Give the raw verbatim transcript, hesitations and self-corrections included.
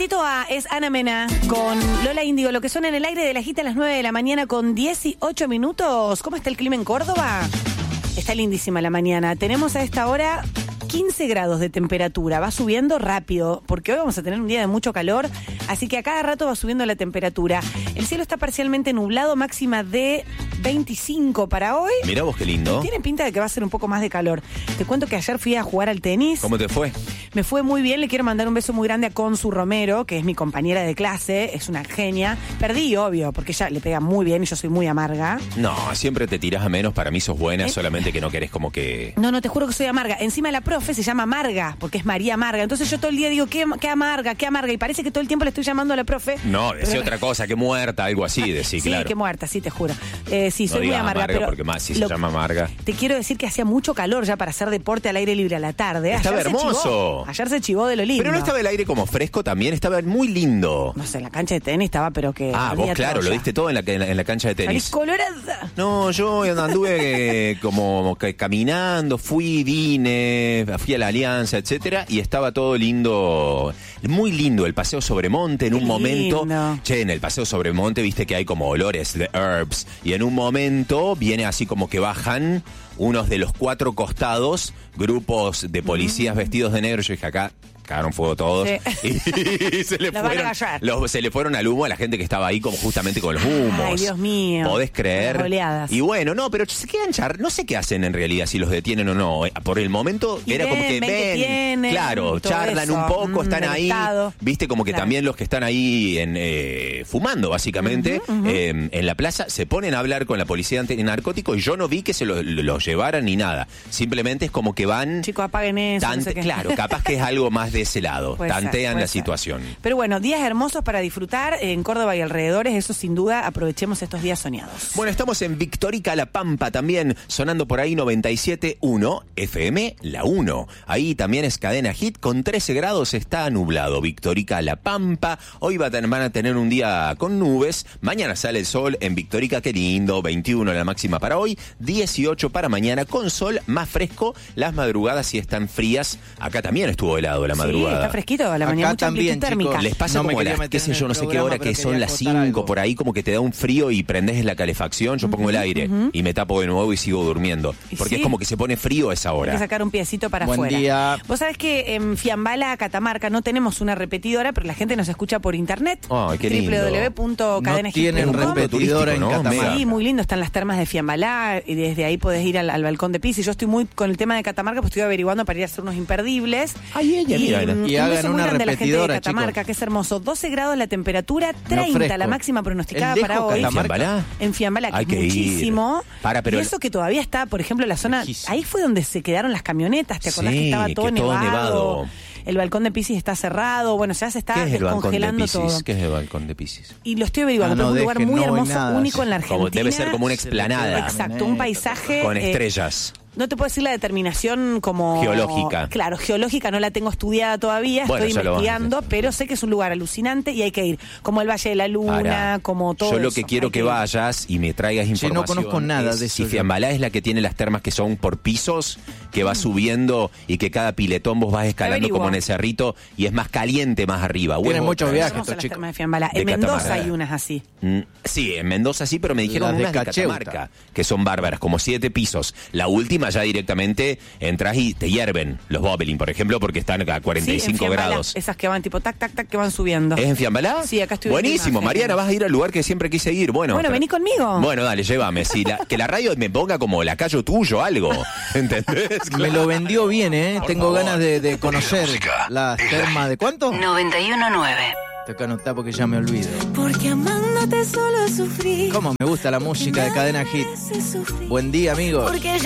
ratito a es Ana Mena con Lola Índigo, lo que suena en el aire de la gita a las nueve de la mañana con dieciocho minutos. ¿Cómo está el clima en Córdoba? Está lindísima la mañana. Tenemos a esta hora quince grados de temperatura. Va subiendo rápido, porque hoy vamos a tener un día de mucho calor, así que a cada rato va subiendo la temperatura. El cielo está parcialmente nublado, máxima de veinticinco para hoy. Mirá vos qué lindo. Tiene pinta de que va a ser un poco más de calor. Te cuento que ayer fui a jugar al tenis. ¿Cómo te fue? Me fue muy bien. Le quiero mandar un beso muy grande a Consu Romero, que es mi compañera de clase. Es una genia. Perdí, obvio, porque ella le pega muy bien y yo soy muy amarga. No, siempre te tirás a menos. Para mí sos buena, ¿Eh? Solamente que no querés como que... No, no, te juro que soy amarga. Encima la profe se llama Marga, porque es María Marga. Entonces yo todo el día digo, ¿qué, qué amarga, qué amarga? Y parece que todo el tiempo le estoy llamando a la profe. No, decía otra cosa, que muerta, algo así, decí, sí, claro. Sí, que muerta, sí, te juro. Eh, sí, soy no muy amarga. amarga pero porque más si lo, se llama amarga. Te quiero decir que hacía mucho calor ya para hacer deporte al aire libre a la tarde. Estaba Ayer hermoso. Se chivó, ayer se chivó de lo lindo. Pero no estaba el aire como fresco también, estaba muy lindo. No sé, en la cancha de tenis estaba, pero que... Ah, vos claro, Troya. Lo diste todo en la, en la, en la cancha de tenis. Colorada. No, yo anduve eh, como que caminando, fui, vine, fui a la Alianza, etcétera, y estaba todo lindo, muy lindo, el paseo sobre monte en un lindo. momento. Che, en el paseo sobre monte viste que hay como olores de herbs, y en un momento viene así como que bajan unos de los cuatro costados, grupos de policías mm. vestidos de negro. Yo dije, acá cagaron fuego todos, sí. y se le, fueron, los, se le fueron al humo a la gente que estaba ahí como justamente con los humos. Ay, Dios mío. ¿Podés creer? Las oleadas. Y bueno, no, pero se quedan char, no sé qué hacen en realidad, si los detienen o no. Por el momento y era ven, como que ven, ven, que tienen, claro, charlan eso. un poco, mm, están ahí, estado. viste, como que claro. también los que están ahí en, eh, fumando, básicamente, uh-huh, uh-huh. Eh, en la plaza, se ponen a hablar con la policía antinarcótico y yo no vi que se los lo llevaran ni nada. Simplemente es como que van... Chicos, apaguen eso. Tante, no sé qué. Claro, capaz que es algo más de ese lado. Puede Tantean ser, la ser. situación. Pero bueno, días hermosos para disfrutar en Córdoba y alrededores, eso sin duda, aprovechemos estos días soñados. Bueno, estamos en Victorica La Pampa también, sonando por ahí noventa y siete punto uno, F M La uno. Ahí también es cadena hit, con trece grados, está nublado. Victorica La Pampa, hoy va a tener, van a tener un día con nubes, mañana sale el sol en Victorica, qué lindo, veintiuno la máxima para hoy, dieciocho para mañana, con sol más fresco, las madrugadas sí están frías, acá también estuvo helado la madrugada. Sí, está fresquito, la mañana mucha amplitud térmica. Les pasa no como las, qué sé yo, no sé qué hora, que son las cinco por ahí, como que te da un frío y prendés la calefacción, yo pongo uh-huh, el aire uh-huh. y me tapo de nuevo y sigo durmiendo, porque sí. es como que se pone frío a esa hora. Hay que sacar un piecito para Buen afuera. Día. Vos sabés que en Fiambala, Catamarca, no tenemos una repetidora, pero la gente nos escucha por internet. Oh, qué lindo. doble u doble u doble u punto cadena hit punto com. No tienen repetidora en ¿no? Catamarca. Sí, muy lindo, están las termas de Fiambalá y desde ahí podés ir al, al balcón de Pisi. Yo estoy muy con el tema de Catamarca, pues estoy averiguando para ir a hacer unos imperdibles. Ay, ella, y, mira, y, y hagan una repetidora, la gente de Catamarca, chicos. que es hermoso. doce grados la temperatura, treinta la máxima pronosticada para hoy. ¿En Fiambalá? En Fiambalá, que Hay es que muchísimo. Para, pero y eso que todavía está, por ejemplo, la zona, lejísimo. ahí fue donde se quedaron las camionetas, ¿te acordás sí, que estaba todo, que nevado? todo nevado? El balcón de Piscis está cerrado, bueno, ya se está ¿Qué es el balcón de descongelando Piscis? todo. ¿Qué es el balcón de Piscis? Y lo estoy averiguando, Ah, no, pero es un lugar deje, muy no hay hermoso, nada, único sí. en la Argentina. Como debe ser como una explanada. Exacto, un paisaje con eh, estrellas. No te puedo decir la determinación como... Geológica. Claro, geológica no la tengo estudiada todavía, Bueno, estoy investigando, a... pero sé que es un lugar alucinante y hay que ir. Como el Valle de la Luna, Ahora, como todo yo lo eso. que quiero Hay que, que vayas y me traigas Che, información. no conozco nada es de eso. Si Fiambalá es la que tiene las termas que son por pisos, que va subiendo y que cada piletón vos vas escalando Averiguo. como en el cerrito y es más caliente más arriba. Tienen Huevo, muchos pero- viajes. Vamos a estos las chicos. termas de Fiambalá. De En Mendoza Catamarca. hay unas así. Mm, Sí, en Mendoza sí, pero me dijeron Las de unas de Cacheuta. Catamarca, que son bárbaras, como siete pisos. La última ya directamente entras y te hierven los Bobelin, por ejemplo, porque están a cuarenta y Sí, en cinco Fiambalá, grados. esas que van tipo tac, tac, tac, que van subiendo. ¿Es en Fiambalá? Sí, acá estoy viendo Buenísimo, imágenes. Mariana, vas a ir al lugar que siempre quise ir. Bueno, Bueno, pero- vení conmigo. Bueno, dale, llévame. Si la- que la radio me ponga como lacayo tuyo, algo. ¿Entendés? Me lo vendió bien, ¿eh? Por Tengo favor. ganas de, de conocer las termas de ¿cuánto? noventa y uno punto nueve. Tengo que anotar porque ya me olvido. Porque amándote solo sufrí. ¿Cómo me gusta la música de Cadena Hit? Buen día, amigos. Porque